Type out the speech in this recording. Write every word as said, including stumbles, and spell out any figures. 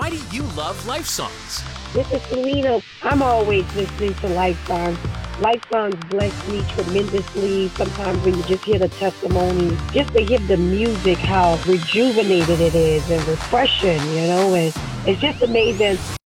why do you love Life Songs? This is Selena. I'm always listening to Life Songs. Life Songs bless me tremendously. Sometimes when you just hear the testimony, just to hear the music, how rejuvenated it is and refreshing, you know, and it's just amazing.